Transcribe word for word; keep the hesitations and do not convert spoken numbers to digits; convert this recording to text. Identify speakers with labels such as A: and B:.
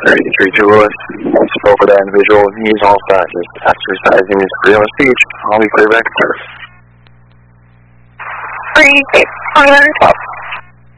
A: thirty-three to Lewis. Spoke with that individual. He's all set. Just exercising his freedom of speech. I'll be clear back to turf.
B: Three, eight, twenty-nine, twelve.